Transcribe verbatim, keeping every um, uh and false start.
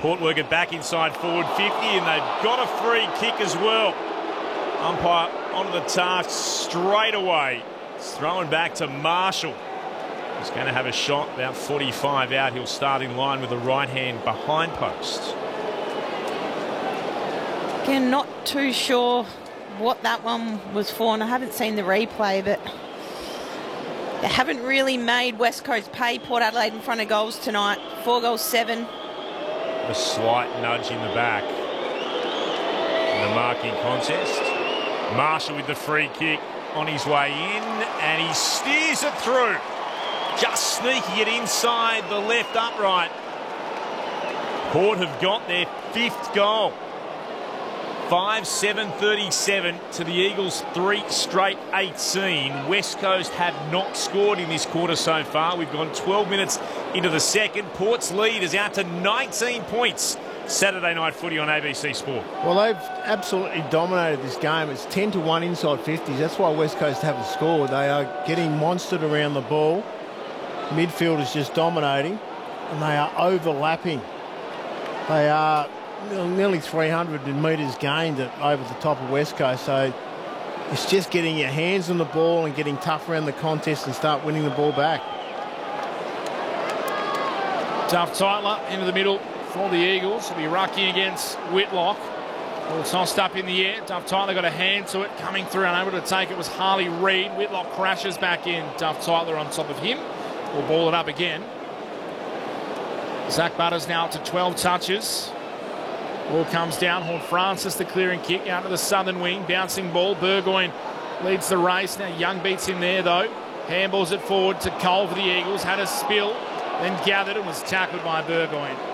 Port work it back inside forward fifty, and they've got a free kick as well. Umpire onto the task straight away. It's thrown back to Marshall. He's going to have a shot about forty-five out. He'll start in line with the right hand behind post. Again, not too sure what that one was for, and I haven't seen the replay, but they haven't really made West Coast pay Port Adelaide in front of goals tonight. Four goals, seven. A slight nudge in the back in the marking contest. Marshall with the free kick on his way in, and he steers it through. Just sneaking it inside the left upright. Port have got their fifth goal. five seven thirty-seven to the Eagles' three straight eighteen. West Coast have not scored in this quarter so far. We've gone twelve minutes into the second. Port's lead is out to nineteen points. Saturday night footy on A B C Sport. Well, they've absolutely dominated this game. It's ten to one inside fifties. That's why West Coast haven't scored. They are getting monstered around the ball. Midfield is just dominating, and they are overlapping. They are nearly three hundred metres gained at, over the top of West Coast. So it's just getting your hands on the ball and getting tough around the contest and start winning the ball back. Duff Tytler into the middle for the Eagles. Will be rucking against Whitlock. All tossed up in the air. Duff Tytler got a hand to it. Coming through, unable to take it was Harley Reid. Whitlock crashes back in. Duff Tytler on top of him. Will ball it up again. Zach Butters now up to twelve touches. Ball comes down. Horne-Francis the clearing kick out to the southern wing. Bouncing ball. Burgoyne leads the race. Now Young beats him there though. Handballs it forward to Cole for the Eagles. Had a spill. Then gathered and was tackled by Burgoyne.